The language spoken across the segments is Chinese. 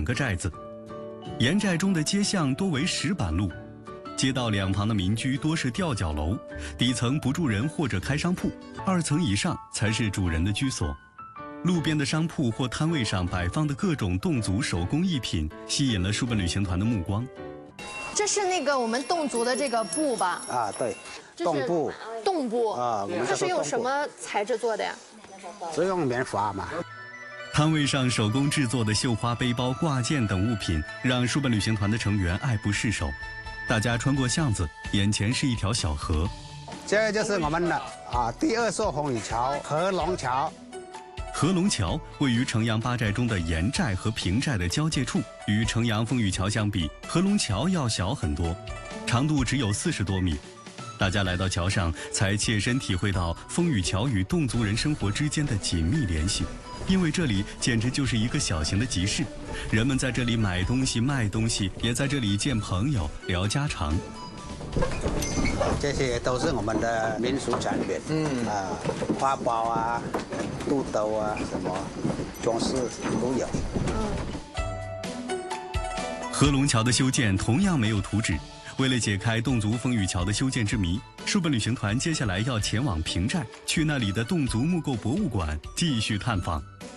2个寨子。盐寨中的街巷多为石板路，街道两旁的民居多是吊脚楼，底层不住人或者开商铺，2层以上才是主人的居所。路边的商铺或摊位上摆放的各种侗族手工艺品，吸引了书本旅行团的目光。 这是那个我们侗族的这个布吧？ 啊，对，侗布。 侗布啊， 它是用什么材质做的呀？ 是用棉花嘛。 摊位上手工制作的绣花背包、挂件等物品，让书本旅行团的成员爱不释手。大家穿过巷子，眼前是一条小河。 这就是我们的第2座风雨桥——合龙桥。 合龙桥位于城阳8寨中的盐寨和平寨的交界处，与城阳风雨桥相比，合龙桥要小很多，长度只有40多米。大家来到桥上，才切身体会到风雨桥与侗族人生活之间的紧密联系。因为这里简直就是一个小型的集市，人们在这里买东西、卖东西，也在这里见朋友、聊家常。 这些都是我们的民俗产品，花包啊、肚兜啊，什么装饰都有。 合龙桥的修建同样没有图纸。为了解开侗族风雨桥的修建之谜，书本旅行团接下来要前往平寨，去那里的侗族木构博物馆继续探访。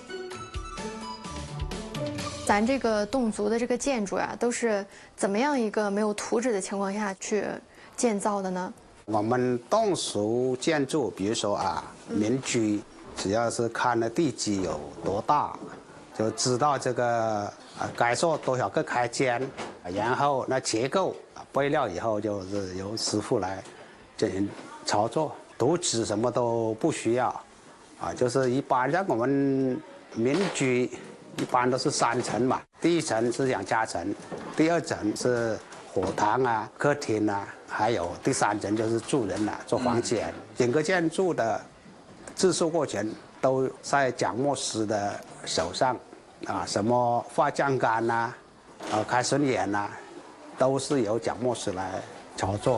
咱这个侗族的这个建筑呀，都是怎么样一个没有图纸的情况下去建造的呢？ 我们侗族建筑，比如说民居，只要是看的地基有多大，就知道这个该做多少个开间，然后那结构备料以后就是由师傅来进行操作，图纸什么都不需要，就是一般像我们民居一般都是3层嘛，第1层是养家层，第2层是火堂啊、客厅啊，还有第3层就是住人做房间。整个建筑的制作过程都在讲墨师的手上，什么画酱杆啊、开榫眼啊，都是由讲墨师来操作。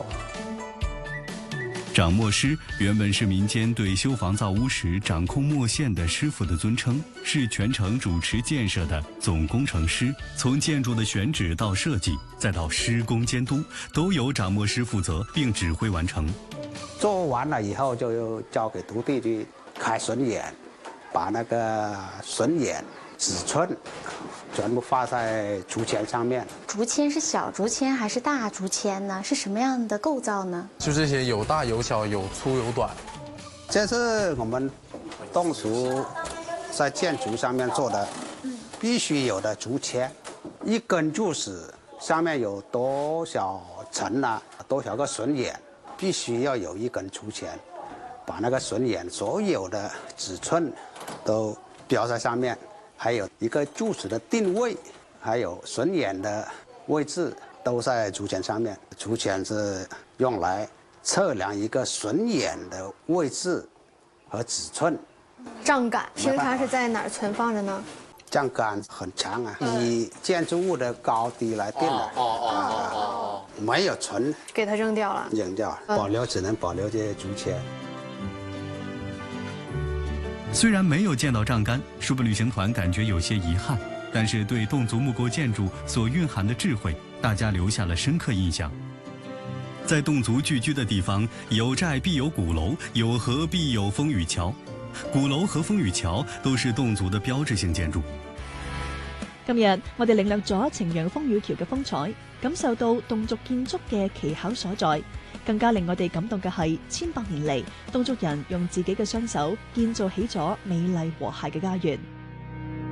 掌墨师原本是民间对修房造屋时掌控墨线的师傅的尊称，是全程主持建设的总工程师。从建筑的选址到设计，再到施工监督，都由掌墨师负责并指挥完成。 做完了以后，就交给徒弟去开榫眼，把那个榫眼、尺寸全部画在竹签上面。 竹签是小竹签还是大竹签呢？是什么样的构造呢？ 就这些，有大有小，有粗有短。 这是我们侗族在建筑上面做的必须有的竹签，一根柱子上面有多少层啊，多少个榫眼，必须要有一根竹签，把那个榫眼所有的尺寸都标在上面。还有一个柱子的定位，还有榫眼的位置都在竹签上面。竹签是用来测量一个榫眼的位置和尺寸。 杖杆平常是在哪儿存放着呢？ 杖杆很长以建筑物的高低来定的。没有存， 给它扔掉了。 扔掉，只能保留这些竹签。 虽然没有见到杖杆，书本旅行团感觉有些遗憾，但是对侗族木构建筑所蕴含的智慧，大家留下了深刻印象。在侗族聚居的地方，有寨必有鼓樓，有河必有風雨橋。鼓樓和風雨橋都是侗族的標誌性建築。 今日我哋領略咗呈陽風雨橋嘅風采，感受到侗族建築嘅奇巧所在。更加令我哋感動嘅係千百年嚟，侗族人用自己嘅雙手建造起咗美麗和諧嘅家園。